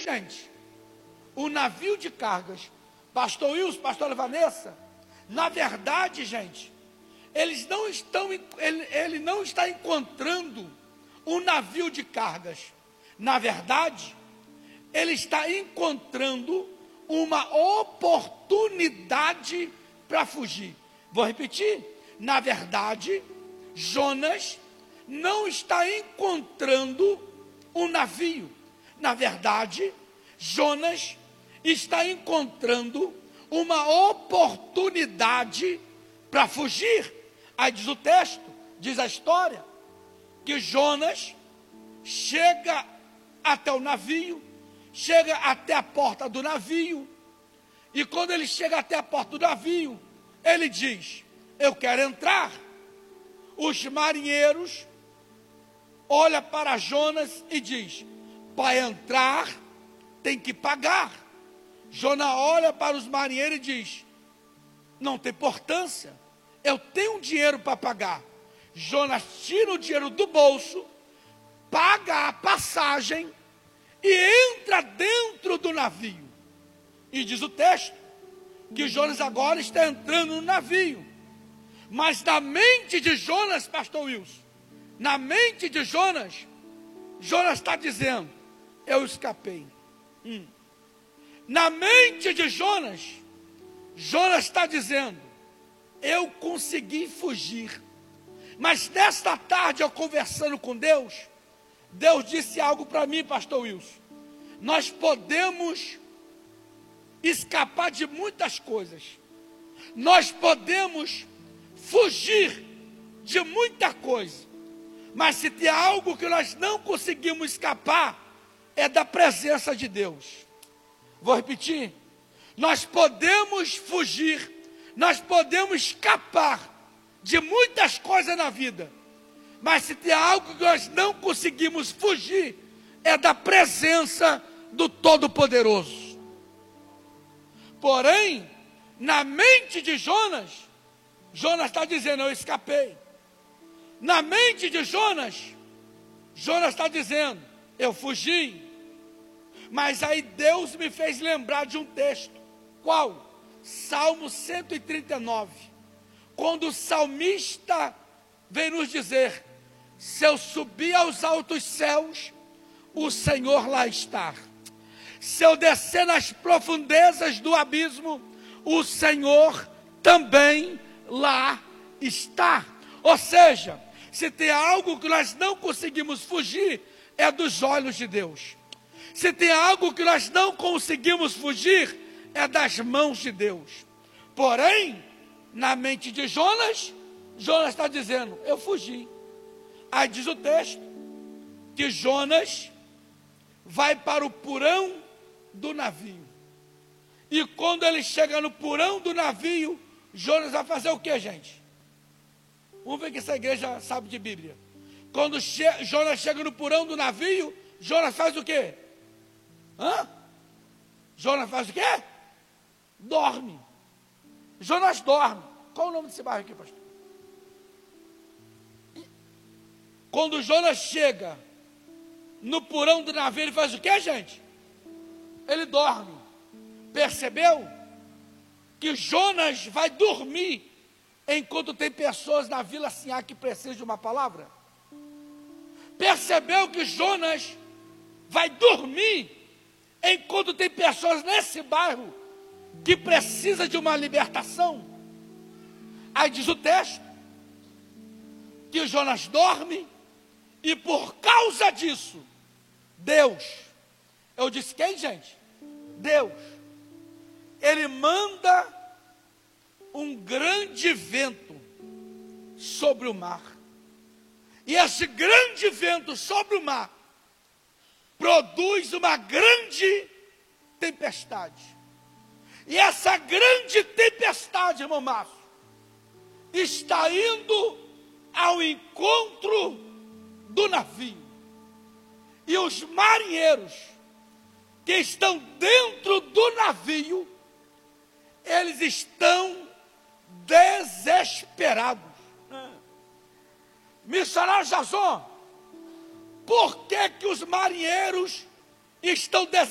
gente? O navio de cargas. Pastor Wilson, pastora Vanessa, na verdade, gente, ele não está encontrando um navio de cargas. Na verdade, ele está encontrando uma oportunidade para fugir. Vou repetir. Na verdade, Jonas não está encontrando um navio. Na verdade, Jonas está encontrando uma oportunidade para fugir. Aí diz o texto, diz a história, que Jonas chega até o navio, chega até a porta do navio, e quando ele chega até a porta do navio, ele diz: eu quero entrar. Os marinheiros olham para Jonas e diz: para entrar tem que pagar. Jonas olha para os marinheiros e diz: não tem importância, eu tenho dinheiro para pagar. Jonas tira o dinheiro do bolso, paga a passagem e entra dentro do navio. E diz o texto que Jonas agora está entrando no navio. Mas na mente de Jonas, pastor Wilson, na mente de Jonas, Jonas está dizendo: eu escapei. Na mente de Jonas, Jonas está dizendo: eu consegui fugir. Mas nesta tarde, eu conversando com Deus, Deus disse algo para mim, pastor Wilson. Nós podemos escapar de muitas coisas. Nós podemos fugir de muita coisa. Mas se tem algo que nós não conseguimos escapar, é da presença de Deus. Vou repetir. Nós podemos fugir, nós podemos escapar de muitas coisas na vida. Mas se tem algo que nós não conseguimos fugir, é da presença do Todo-Poderoso. Porém, na mente de Jonas, Jonas está dizendo: eu escapei. Na mente de Jonas, Jonas está dizendo: eu fugi. Mas aí Deus me fez lembrar de um texto. Qual? Salmo 139. Quando o salmista vem nos dizer: se eu subir aos altos céus, o Senhor lá está. Se eu descer nas profundezas do abismo, o Senhor também lá está. Ou seja, se tem algo que nós não conseguimos fugir, é dos olhos de Deus. Se tem algo que nós não conseguimos fugir, é das mãos de Deus. Porém, na mente de Jonas, Jonas está dizendo: eu fugi. Aí diz o texto que Jonas vai para o porão do navio. E quando ele chega no porão do navio, Jonas vai fazer o que, gente? Vamos ver que essa igreja sabe de Bíblia. Quando Jonas chega no porão do navio, Jonas faz o quê? Jonas faz o quê? Dorme. Jonas dorme. Qual o nome desse bairro aqui, pastor? Quando Jonas chega no porão do navio, ele faz o quê, gente? Ele dorme. Percebeu? Que Jonas vai dormir enquanto tem pessoas na Vila Sinhá que precisam de uma palavra? Percebeu que Jonas vai dormir enquanto tem pessoas nesse bairro que precisam de uma libertação? Aí diz o texto que Jonas dorme e por causa disso, Deus, eu disse quem, gente? Deus, Ele manda um grande vento sobre o mar. E esse grande vento sobre o mar produz uma grande tempestade. E essa grande tempestade, irmão Márcio, está indo ao encontro do navio. E os marinheiros que estão dentro do navio, eles estão desesperados. Missionário Jason, por que os marinheiros estão desesperados?